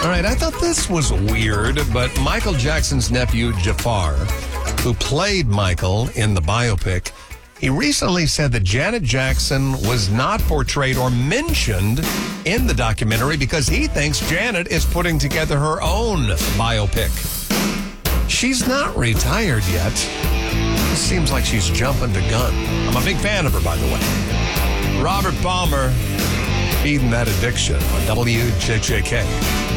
right, I thought this was weird, but Michael Jackson's nephew, Jafar, who played Michael in the biopic, he recently said that Janet Jackson was not portrayed or mentioned in the documentary because he thinks Janet is putting together her own biopic. She's not retired yet. It seems like she's jumping the gun. I'm a big fan of her, by the way. Robert Palmer, feeding that addiction on WJJK.